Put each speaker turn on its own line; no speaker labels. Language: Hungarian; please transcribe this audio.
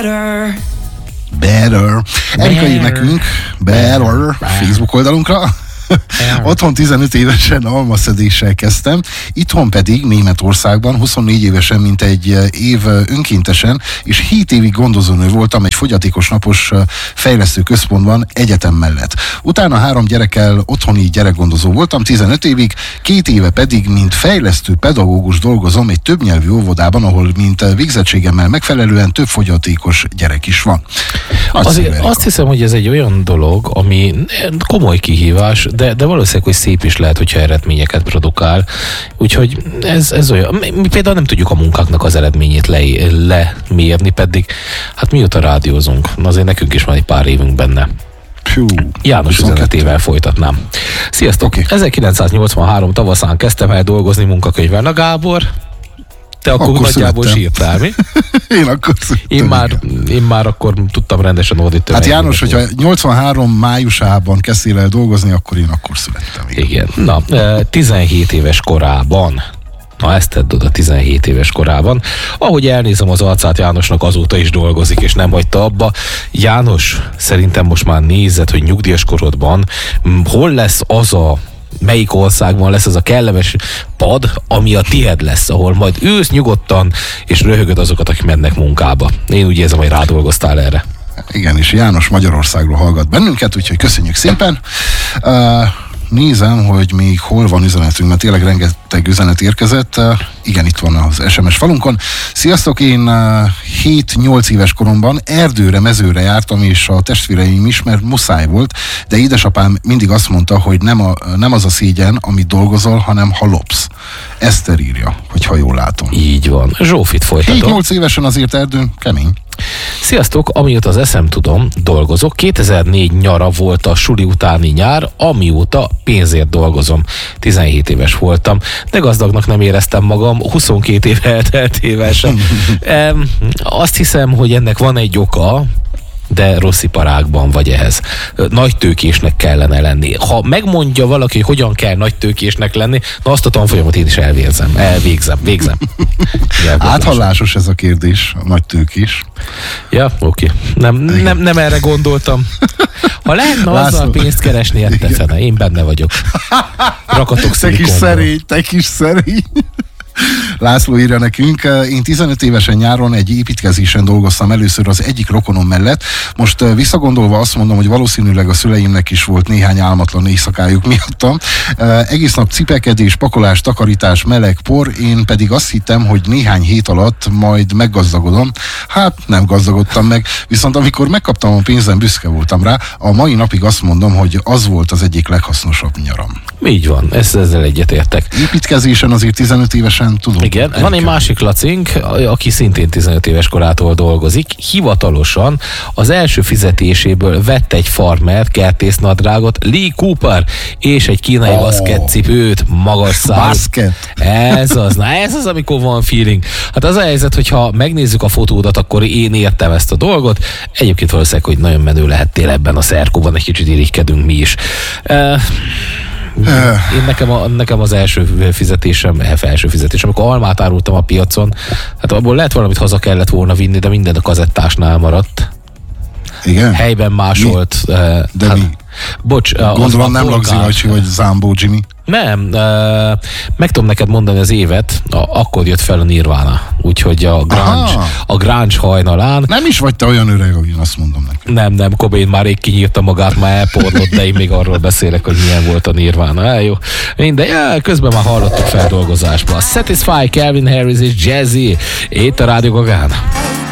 Better. Erika ír nekünk, Better, Facebook oldalunkra. Otthon 15 évesen almaszedéssel kezdtem, itthon pedig Németországban 24 évesen, mint egy év önkéntesen, és 7 évig gondozónő voltam egy fogyatékos napos fejlesztő központban egyetem mellett. Utána 3 gyerekkel otthoni gyerekgondozó voltam 15 évig, 2 éve pedig, mint fejlesztő pedagógus dolgozom egy többnyelvű óvodában, ahol mint végzettségemmel megfelelően több fogyatékos gyerek is van.
Azt hiszem, hogy ez egy olyan dolog, ami komoly kihívás, de valószínűleg, hogy szép is lehet, hogyha eredményeket produkál. Úgyhogy ez olyan. Mi például nem tudjuk a munkáknak az eredményét lemérni, pedig hát mióta rádiózunk, azért nekünk is van egy pár évünk benne. János üzenetével folytatnám. Sziasztok! Okay. 1983 tavaszán kezdtem el dolgozni munkakönyvvel. Na Gábor, te akkor nagyjából sírtál, mi?
Én akkor születtem.
Én már akkor tudtam rendesen ordítani.
Hát János, hogyha 83 májusában kezdtél el dolgozni, akkor én akkor születtem.
Igen. Na, 17 éves korában. Na, ezt tedd oda 17 éves korában. Ahogy elnézem az arcát, Jánosnak azóta is dolgozik, és nem hagyta abba. János, szerintem most már nézed, hogy nyugdíjas korodban hol lesz az melyik országban lesz az a kellemes pad, ami a tied lesz, ahol majd ülsz nyugodtan, és röhögöd azokat, akik mennek munkába. Én úgy érzem, hogy rádolgoztál erre.
Igen, és János Magyarországról hallgat bennünket, úgyhogy köszönjük szépen. Nézem, hogy még hol van üzenetünk, mert tényleg rengeteg üzenet érkezett. Igen, itt van az SMS falunkon. Sziasztok, én 7-8 éves koromban erdőre, mezőre jártam, és a testvéreim is, mert muszáj volt, de édesapám mindig azt mondta, hogy nem az a szégyen, amit dolgozol, hanem ha lopsz. Eszter írja, hogyha jól látom.
Így van. Zsófit folytatom.
7-8 évesen azért erdő, kemény.
Sziasztok, amióta az eszem tudom, dolgozok. 2004 nyara volt a suli utáni nyár, amióta pénzért dolgozom. 17 éves voltam, de gazdagnak nem éreztem magam, 22 év elteltével sem. Azt hiszem, hogy ennek van egy oka, de rossz iparágban vagy ehhez. Nagy tőkésnek kellene lenni. Ha megmondja valaki, hogy hogyan kell nagy tőkésnek lenni, na azt a tanfolyamot én is végzem.
Áthallásos ez a kérdés, a nagy tőkés.
Ja, oké. Nem erre gondoltam. Ha lehetne azzal pénzt keresni, ettefene. Én benne vagyok. Rakatok szilikonból.
Te kis szerény. László írja nekünk, én 15 évesen nyáron egy építkezésen dolgoztam először az egyik rokonom mellett. Most visszagondolva azt mondom, hogy valószínűleg a szüleimnek is volt néhány álmatlan éjszakájuk miattam. Egész nap cipekedés, pakolás, takarítás, meleg, por, én pedig azt hittem, hogy néhány hét alatt majd meggazdagodom. Hát nem gazdagodtam meg, viszont amikor megkaptam a pénzem, büszke voltam rá. A mai napig azt mondom, hogy az volt az egyik leghasznosabb nyaram.
Így van, ezzel egyetértek.
Építkezésen azért 15 évesen tudom.
Igen, van egy másik lacink, aki szintén 15 éves korától dolgozik. Hivatalosan az első fizetéséből vett egy farmer kertésznadrágot, Lee Cooper, és egy kínai baszkettcipőt, magas szárú.
Baszkett.
Ez az, amikor van feeling. Hát az a helyzet, hogyha megnézzük a fotódat, akkor én értem ezt a dolgot. Egyébként valószínűleg, hogy nagyon menő lehettél ebben a szerkóban, egy kicsit irigykedünk mi is. Nekem az első fizetésem, amikor almát árultam a piacon, hát abból lehet valamit haza kellett volna vinni, de minden a kazettásnál maradt.
Igen?
Helyben másolt.
De mi?
Bocs.
Gondolom nem Lagzi Lajcsi vagy Zámbó Jimmy.
Nem, meg tudom neked mondani az évet, akkor jött fel a Nirvana, úgyhogy a grunge hajnalán.
Nem is vagy te olyan öreg, ahogy én azt mondom neked.
Nem, Cobain már rég kinyírta magát, már elporlott, de én még arról beszélek, hogy milyen volt a Nirvana. Jó. Minden, közben már hallottuk feldolgozásba. Satisfy, Calvin Harris és Jazzy, itt a Rádió Gagán.